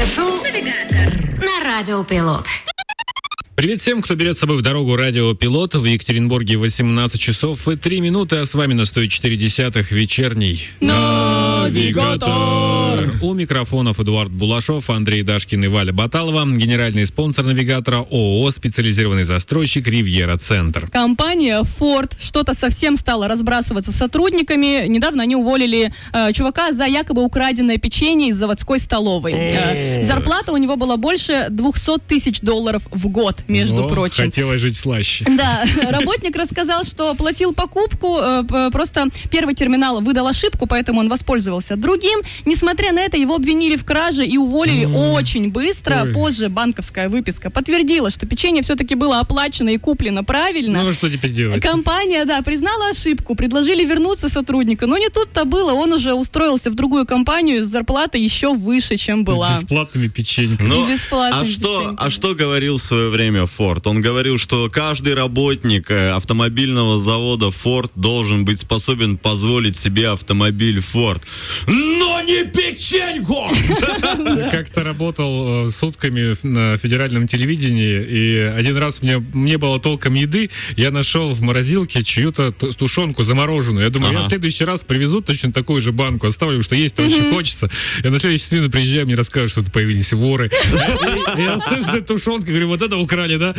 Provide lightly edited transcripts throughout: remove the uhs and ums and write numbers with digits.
Радиошоу «Навигатор» на Радио Пилот. Привет всем, кто берет с собой в дорогу Радио Пилот. В Екатеринбурге 18 часов и 3 минуты, а с вами на 104.10 вечерний Навигатор. У микрофонов Эдуард Булашов, Андрей Дашкин и Валя Баталова. Генеральный спонсор Навигатора ООО «Специализированный застройщик Ривьера Центр». Компания Ford что-то совсем стала разбрасываться с сотрудниками. Недавно они уволили чувака за якобы украденное печенье из заводской столовой. Зарплата у него была больше $200 тысяч в год, между прочим. Хотелось жить слаще. Да, работник рассказал, что оплатил покупку, просто первый терминал выдал ошибку, поэтому он воспользовался другим. Несмотря на это, его обвинили в краже и уволили очень быстро. Позже банковская выписка подтвердила, что печенье все-таки было оплачено и куплено правильно. Ну, что теперь делать? Компания, признала ошибку, предложили вернуться сотрудника, но не тут-то было, он уже устроился в другую компанию с зарплатой еще выше, чем была. Бесплатными печеньками. А что говорил в свое время Ford? Он говорил, что каждый работник автомобильного завода Ford должен быть способен позволить себе автомобиль Ford. Но не печеньку! Как-то работал сутками на федеральном телевидении, и один раз мне было толком еды, я нашел в морозилке чью-то тушенку замороженную. Я думаю, я в следующий раз привезу точно такую же банку, оставлю, что есть-то очень хочется. Я на следующую смену приезжаю, мне рассказывают, что тут появились воры. Я стою с этой тушенкой, говорю, вот это украли, да?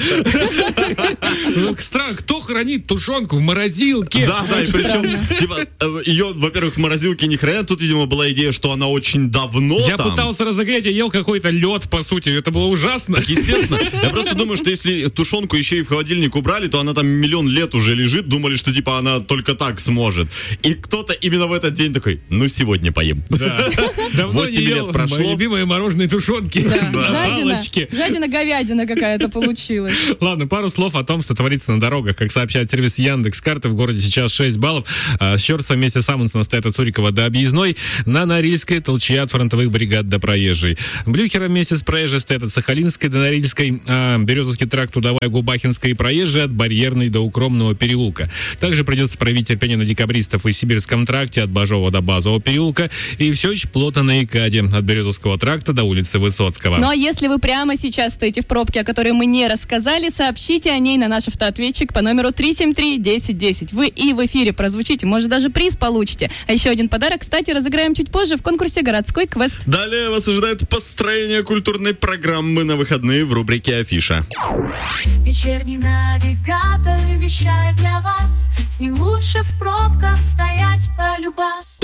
Странно, кто хранит тушенку в морозилке? Да, и причем, ее, во-первых, в морозилке не хранят. Тут, видимо, была идея, что она очень давно Я пытался разогреть, я ел какой-то лед, по сути. Это было ужасно. Так, естественно. Я просто думаю, что если тушенку еще и в холодильник убрали, то она там миллион лет уже лежит. Думали, что, она только так сможет. И кто-то именно в этот день такой, сегодня поем. Да. Давно 8 не ел лет прошло. мои любимые мороженые тушенки. Жадина-говядина какая-то получилась. Ладно, пару слов о том, что творится на дорогах. Как сообщает сервис Яндекс.Карты, в городе сейчас 6 баллов. Щерса вместе с Амундсена стоят от Сурикова до Объездной. На Норильской толчья от фронтовых бригад до Проезжей. Блюхера вместе с Проезжей стоят от Сахалинской до Норильской. Березовский тракт, Удовая, Губахинская и Проезжей от Барьерной до Укромного переулка. Также придется проявить терпение на декабристов и Сибирском тракте от Бажова до Базового переулка. И все очень плотно на Икаде от Березовского тракта до улицы Высоцкого. Ну а если вы прямо сейчас стоите в пробке, о которой мы не рассказали, сообщите о ней на наш автоответчик по номеру 373-1010. Вы и в эфире прозвучите, может, даже приз получите. А еще один подарок, кстати, разыграем чуть позже в конкурсе «Городской квест». Далее вас ожидает построение культурной программы на выходные в рубрике «Афиша». Вечерний навигатор вещает для вас. С ним лучше в пробках стоять полюбас.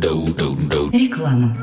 Реклама.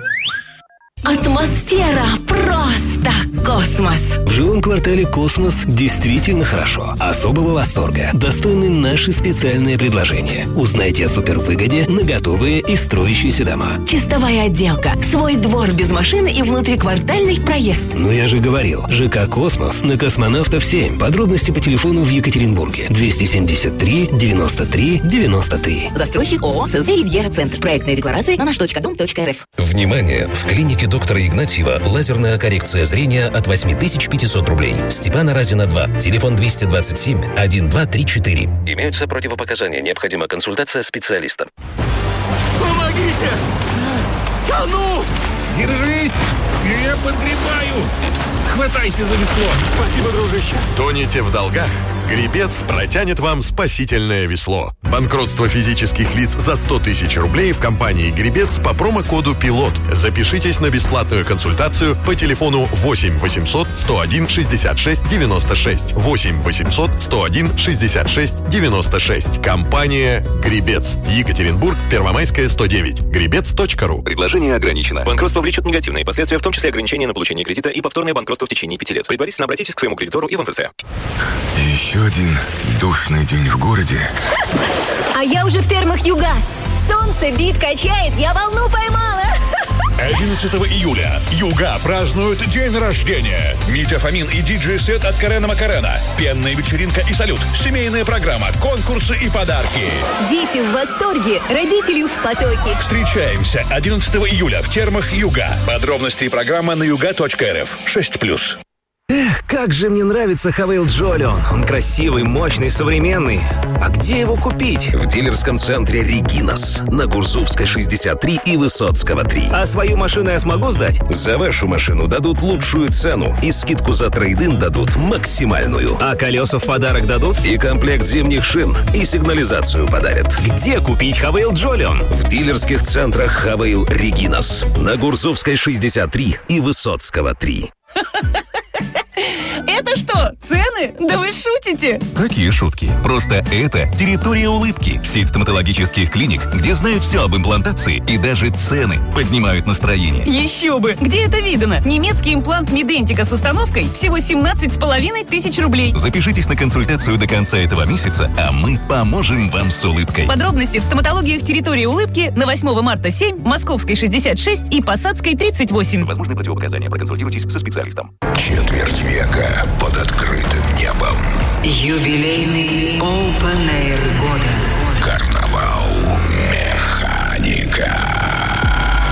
Атмосфера просто космос. В жилом квартале «Космос» действительно хорошо. Особого восторга достойны наши специальные предложения. Узнайте о супервыгоде на готовые и строящиеся дома. Чистовая отделка, свой двор без машины и внутриквартальный проезд. Ну я же говорил, ЖК «Космос» на Космонавтов 7. Подробности по телефону в Екатеринбурге 273 93 93. Застройщик ООО СЗ «Ривьера Центр». Проектная декларация на наш.дом.рф. Внимание! В клинике доктора Игнатьева лазерная коррекция зрения от 8500 рублей. Степана Разина 2. Телефон 227 1234. Имеются противопоказания. Необходима консультация специалиста. Помогите! Тону! Держись! Я подгребаю! Хватайся за весло! Спасибо, дружище. Тонете в долгах? Гребец протянет вам спасительное весло. Банкротство физических лиц за 100 тысяч рублей в компании «Гребец» по промокоду «Пилот». Запишитесь на бесплатную консультацию по телефону 8 800 101 66 96. 8 800 101 66 96. Компания «Гребец». Екатеринбург, Первомайская, 109. Гребец.ру. Предложение ограничено. Банкротство влечет негативные последствия, в том числе ограничение на получение кредита и повторное банкротство в течение 5 лет. Предварительно обратитесь к своему кредитору и в МФЦ. Еще один душный день в городе. А я уже в термах Юга. Солнце бит, качает, я волну поймала. 11 июля Юга празднуют день рождения. Митя Фомин и диджей-сет от Карена Макарена. Пенная вечеринка и салют. Семейная программа, конкурсы и подарки. Дети в восторге, родители в потоке. Встречаемся 11 июля в термах Юга. Подробности и программа на yuga.rf. 6+. Эх, как же мне нравится Хавейл Джолион. Он красивый, мощный, современный. А где его купить? В дилерском центре «Регинас» на Гурзувской 63 и Высоцкого 3. А свою машину я смогу сдать? За вашу машину дадут лучшую цену и скидку за трейд-ин дадут максимальную. А колеса в подарок дадут? И комплект зимних шин, и сигнализацию подарят. Где купить Хавейл Джолион? В дилерских центрах «Хавейл Регинас» на Гурзувской 63 и Высоцкого 3. Это что, цены? Да вы шутите? Какие шутки? Просто это территория улыбки. Сеть стоматологических клиник, где знают все об имплантации и даже цены поднимают настроение. Еще бы! Где это видано? Немецкий имплант Медентика с установкой всего 17,5 тысяч рублей. Запишитесь на консультацию до конца этого месяца, а мы поможем вам с улыбкой. Подробности в стоматологиях территории улыбки на 8 марта 7, Московской 66 и Посадской 38. Возможны противопоказания. Проконсультируйтесь со специалистом. Четверть века под открытым небом. Юбилейный Open Air года. Карнавал Механика.